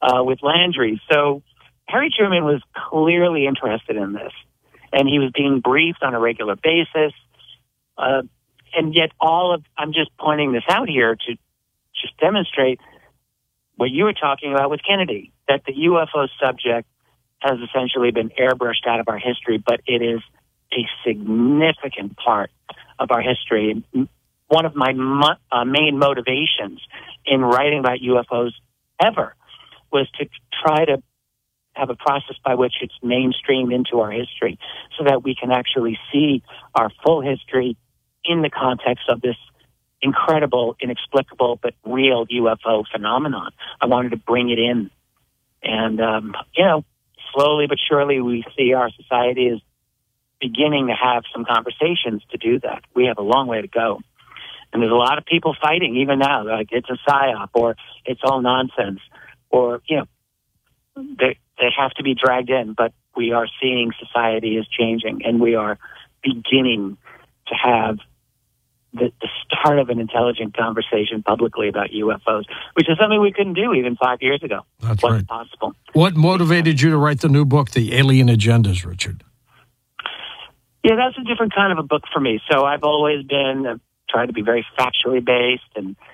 with Landry. So Harry Truman was clearly interested in this, and he was being briefed on a regular basis. And yet I'm just pointing this out here to just demonstrate what you were talking about with Kennedy, that the UFO subject has essentially been airbrushed out of our history, but it is a significant part of our history. One of my main motivations in writing about UFOs ever was to try to have a process by which it's mainstreamed into our history so that we can actually see our full history in the context of this incredible, inexplicable, but real UFO phenomenon. I wanted to bring it in. And, slowly but surely we see our society is beginning to have some conversations to do that. We have a long way to go. And there's a lot of people fighting even now, like it's a psyop or it's all nonsense or, they have to be dragged in, but we are seeing society is changing and we are beginning to have the start of an intelligent conversation publicly about UFOs, which is something we couldn't do even 5 years ago. That's Wasn't right. possible. What motivated you to write the new book, The Alien Agendas, Richard? Yeah, that's a different kind of a book for me. So I've always been trying to be very factually based,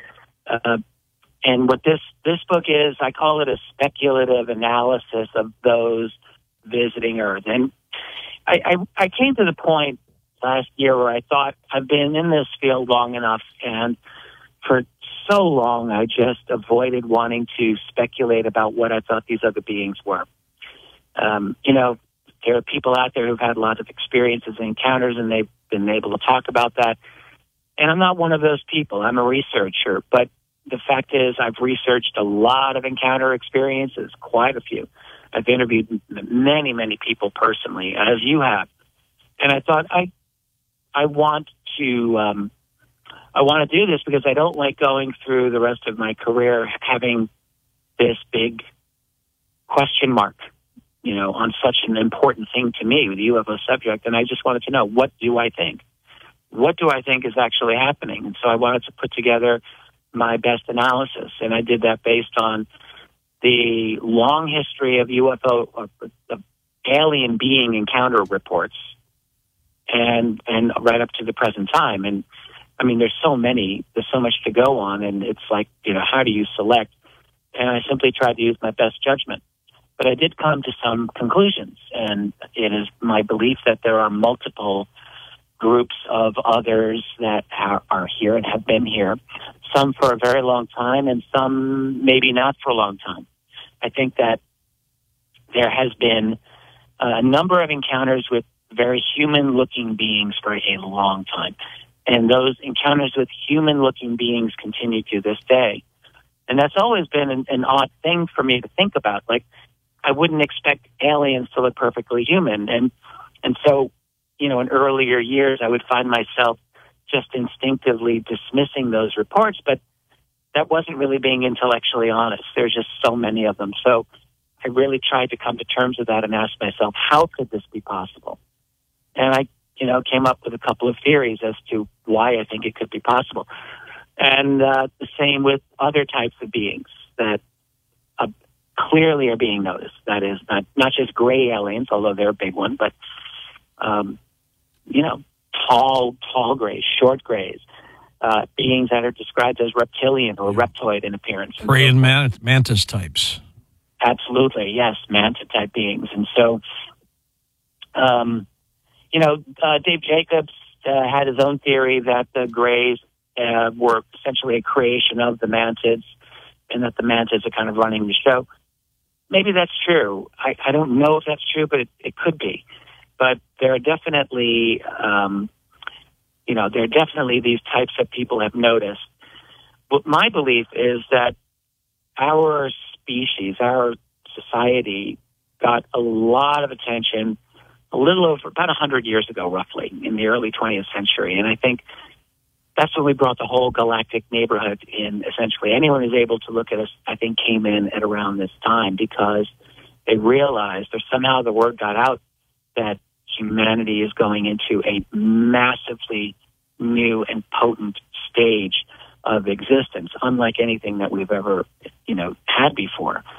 and what this book is, I call it a speculative analysis of those visiting Earth. And I came to the point last year where I thought I've been in this field long enough, and for so long I just avoided wanting to speculate about what I thought these other beings were. There are people out there who've had lots of experiences and encounters, and they've been able to talk about that. And I'm not one of those people. I'm a researcher. But the fact is, I've researched a lot of encounter experiences, quite a few. I've interviewed many, many people personally, as you have. And I thought, I want to do this because I don't like going through the rest of my career having this big question mark, on such an important thing to me, the UFO subject. And I just wanted to know, what do I think? What do I think is actually happening? And so I wanted to put together my best analysis. And I did that based on the long history of UFO, of alien being encounter reports, and right up to the present time. And I mean, there's so much to go on, and it's like, how do you select? And I simply tried to use my best judgment. But I did come to some conclusions, and it is my belief that there are multiple groups of others that are here and have been here, some for a very long time and some maybe not for a long time. I think that there has been a number of encounters with very human-looking beings for a long time. And those encounters with human-looking beings continue to this day. And that's always been an odd thing for me to think about. Like, I wouldn't expect aliens to look perfectly human. And so, in earlier years, I would find myself just instinctively dismissing those reports, but that wasn't really being intellectually honest. There's just so many of them. So I really tried to come to terms with that and ask myself, how could this be possible? And I, came up with a couple of theories as to why I think it could be possible. And the same with other types of beings that clearly are being noticed. That is not just gray aliens, although they're a big one, but tall grays, short grays, beings that are described as reptilian or reptoid in appearance. Praying mantis types. Absolutely, yes, manta-type beings. And so, Dave Jacobs had his own theory that the grays were essentially a creation of the mantids, and that the mantids are kind of running the show. Maybe that's true. I don't know if that's true, but it could be. But there are definitely, these types of people have noticed. But my belief is that our species, our society, got a lot of attention a little over about 100 years ago, roughly, in the early 20th century. And I think that's when we brought the whole galactic neighborhood in, essentially. Anyone who's able to look at us, I think, came in at around this time because they realized, or somehow the word got out, that humanity is going into a massively new and potent stage of existence, unlike anything that we've ever, had before.